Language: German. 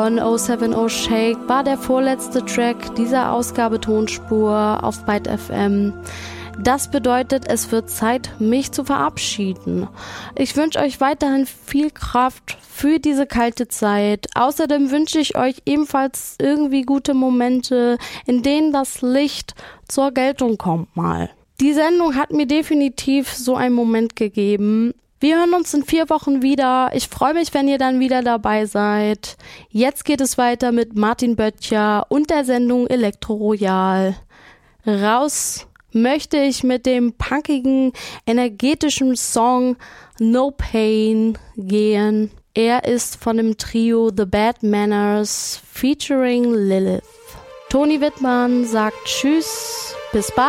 1070 Shake war der vorletzte Track dieser Ausgabe Tonspur auf Byte FM. Das bedeutet, es wird Zeit, mich zu verabschieden. Ich wünsche euch weiterhin viel Kraft für diese kalte Zeit. Außerdem wünsche ich euch ebenfalls irgendwie gute Momente, in denen das Licht zur Geltung kommt mal. Die Sendung hat mir definitiv so einen Moment gegeben. Wir hören uns in 4 Wochen wieder. Ich freue mich, wenn ihr dann wieder dabei seid. Jetzt geht es weiter mit Martin Böttcher und der Sendung Elektro Royal. Raus möchte ich mit dem punkigen, energetischen Song No Pain gehen. Er ist von dem Trio The Bad Manners featuring Lilith. Toni Wittmann sagt Tschüss, bis bald.